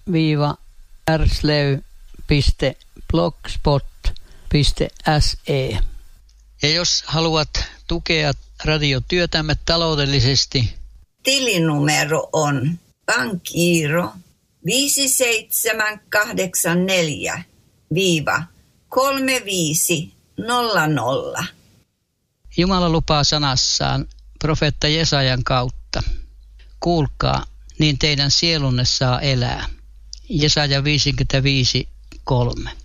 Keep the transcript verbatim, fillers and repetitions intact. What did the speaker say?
viiva rslev piste blogspot piste se. Ja jos haluat tukea radiotyötämme taloudellisesti, tilinumero on pankkiiro viisi seitsemän kahdeksan neljä kolme viisi nolla nolla. Jumala lupaa sanassaan profeetta Jesajan kautta. Kuulkaa, niin teidän sielunne saa elää. Jesaja viisikymmentäviisi kolme.